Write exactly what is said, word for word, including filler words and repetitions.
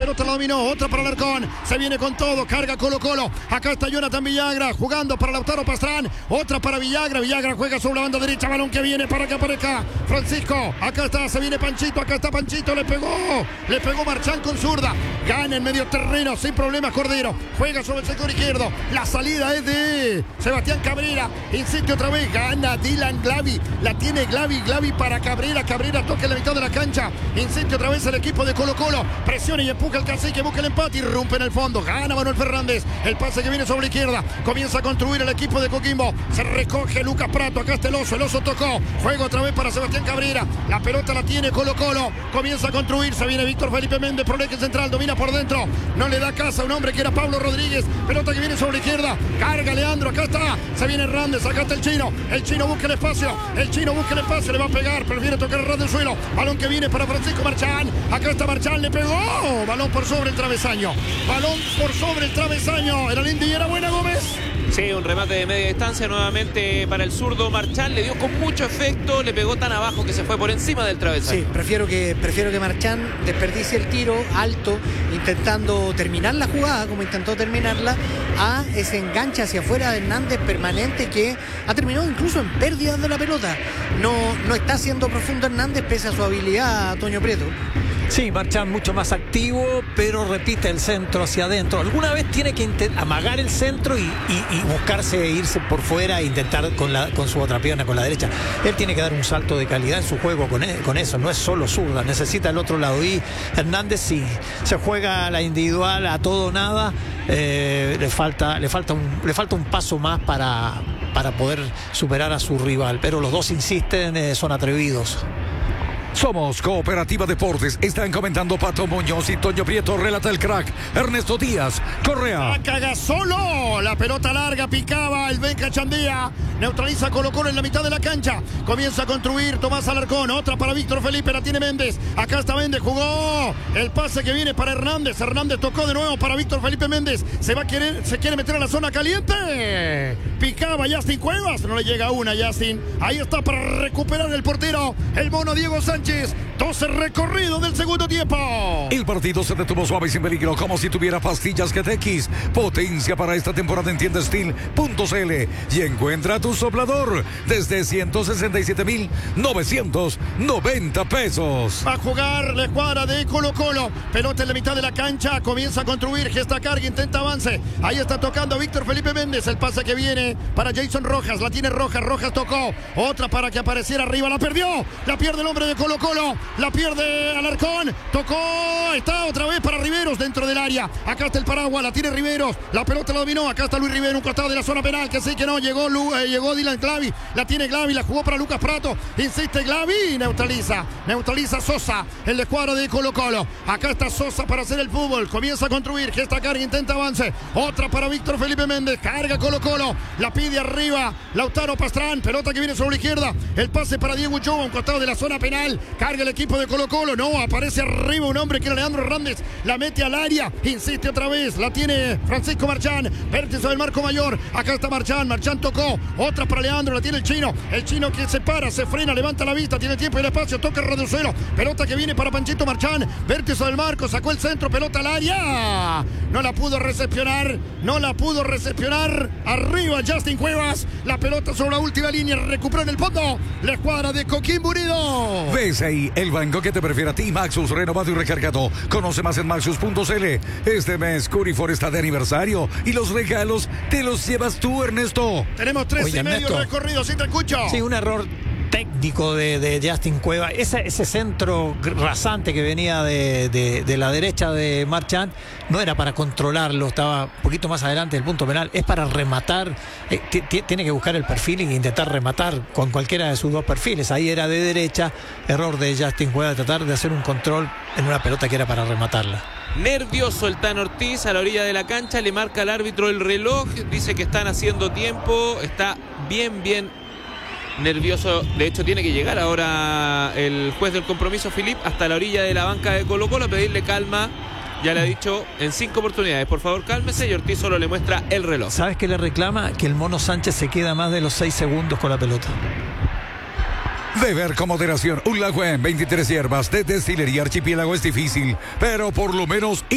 pelota la dominó, otra para Alarcón, se viene con todo, carga Colo Colo, acá está Jonathan Villagra, jugando para Lautaro Pastrán, otra para Villagra, Villagra juega sobre la banda derecha, balón que viene para que aparezca Francisco, acá está, se viene Panchito, acá está Panchito, le pegó, le pegó Marchán con zurda, gana en medio terreno, sin problemas Cordero, juega sobre el sector izquierdo, la salida es de Sebastián Cabrera, insiste otra vez, gana Dylan Glavi, la tiene Glavi, Glavi para Cabrera, Cabrera toca en la mitad de la cancha, insiste otra vez el equipo de Colo Colo, presiona y empuja el cacique, busca el empate y rompe en el fondo, gana Manuel Fernández, el pase que viene sobre la izquierda, comienza a construir el equipo de Coquimbo, se recoge Lucas Prato, acá está el oso, el oso tocó, juega otra vez para Sebastián Cabrera, la pelota la tiene Colo Colo, comienza a construir, se viene Víctor Felipe Méndez por el eje central, domina por dentro, no le da casa a un hombre que era Pablo Rodríguez, pelota que viene sobre la izquierda, carga Leandro, acá está, se viene Hernández, acá está el chino, el chino busca el espacio, el chino busca el espacio, le va a pegar, prefiere tocar el ras del suelo, balón que viene para Francisco Marchán, acá está Marchán, le pegó, balón por sobre el travesaño, balón por sobre el travesaño, era Lindy y era buena Gómez. Sí, un remate de media distancia nuevamente para el zurdo Marchán, le dio con mucho efecto, le pegó tan abajo que se fue por encima del travesaño. Sí, prefiero que, prefiero que Marchán desperdicie el tiro alto, intentando terminar la jugada, como intentó terminarla, a ese enganche hacia afuera de Hernández permanente que ha terminado incluso en pérdidas de la pelota. No, no está siendo profundo Hernández pese a su habilidad, Toño Prieto. Sí, Marchán mucho más activo, pero repite el centro hacia adentro. Alguna vez tiene que amagar el centro y, y, y buscarse irse por fuera e intentar con, la, con su otra pierna, con la derecha. Él tiene que dar un salto de calidad en su juego con, él, con eso, no es solo zurda, necesita el otro lado. Y Hernández sí, se juega la individual a todo o nada, eh, le, falta, le, falta un, le falta un paso más para, para poder superar a su rival, pero los dos insisten, eh, son atrevidos. Somos Cooperativa Deportes. Están comentando Pato Muñoz y Toño Prieto. Relata el crack Ernesto Díaz Correa. La caga solo. La pelota larga picaba el Benja Chandía. Neutraliza Colo Colo en la mitad de la cancha. Comienza a construir Tomás Alarcón. Otra para Víctor Felipe. La tiene Méndez. Acá está Méndez. Jugó. El pase que viene para Hernández. Hernández tocó de nuevo para Víctor Felipe Méndez. Se va a querer, se quiere meter a la zona caliente. Picaba Justin Cuevas. No le llega una, Justin. Ahí está para recuperar el portero. El mono Diego Sánchez. doce recorrido del segundo tiempo. El partido se detuvo suave y sin peligro, como si tuviera pastillas G T X. Potencia para esta temporada en tienda steel punto c l y encuentra tu soplador desde ciento sesenta y siete mil novecientos noventa pesos. Va a jugar la escuadra de Colo Colo. Pelota en la mitad de la cancha. Comienza a construir. Gesta carga. Intenta avance. Ahí está tocando Víctor Felipe Méndez. El pase que viene para Jason Rojas. La tiene Rojas. Rojas tocó. Otra para que apareciera arriba. La perdió. La pierde el hombre de Colo Colo, la pierde Alarcón, tocó, está otra vez para Riveros dentro del área, acá está el paraguas, la tiene Riveros, la pelota la dominó, acá está Luis Rivero, un costado de la zona penal, que sí que no, llegó, eh, llegó Dylan Glavi, la tiene Glavi, la jugó para Lucas Prato, insiste Glavi, neutraliza, neutraliza Sosa, el de escuadra de Colo Colo, acá está Sosa para hacer el fútbol, comienza a construir, gesta carga, intenta avance, otra para Víctor Felipe Méndez, carga Colo Colo, la pide arriba, Lautaro Pastrán, pelota que viene sobre la izquierda, el pase para Diego Uchoa, un costado de la zona penal, carga el equipo de Colo Colo, no, aparece arriba un hombre que era Leandro Hernández, la mete al área, insiste otra vez, la tiene Francisco Marchán, vértice del marco mayor, acá está Marchán, Marchán tocó, otra para Leandro, la tiene el chino, el chino que se para, se frena, levanta la vista, tiene tiempo y el espacio, toca el reducero, pelota que viene para Panchito Marchán, vértice del marco, sacó el centro, pelota al área, no la pudo recepcionar, no la pudo recepcionar, arriba Justin Cuevas, la pelota sobre la última línea, recupera en el fondo, la escuadra de Coquimbo Unido. ¿Ves ahí el banco que te prefiere a ti? Maxus, renovado y recargado. Conoce más en maxus punto c l. Este mes Curifor está de aniversario y los regalos te los llevas tú, Ernesto. Tenemos tres Oye, y medio Ernesto. recorridos, sí te escucho. Sí, un error técnico de, de Justin Cueva, ese, ese centro rasante que venía de, de, de la derecha de Marchán no era para controlarlo, estaba un poquito más adelante del punto penal, es para rematar, eh, tiene que buscar el perfil e intentar rematar con cualquiera de sus dos perfiles, ahí era de derecha, error de Justin Cueva de tratar de hacer un control en una pelota que era para rematarla. Nervioso el Tan Ortiz a la orilla de la cancha, le marca al árbitro el reloj, dice que están haciendo tiempo, está bien, bien nervioso. De hecho tiene que llegar ahora el juez del compromiso, Filip, hasta la orilla de la banca de Colo Colo a pedirle calma. Ya le ha dicho en cinco oportunidades, por favor cálmese, y Ortiz solo le muestra el reloj. ¿Sabes qué le reclama? Que el Mono Sánchez se queda más de los seis segundos con la pelota. Beber con moderación. Un lago en veintitrés hierbas de Destilería Archipiélago es difícil, pero por lo menos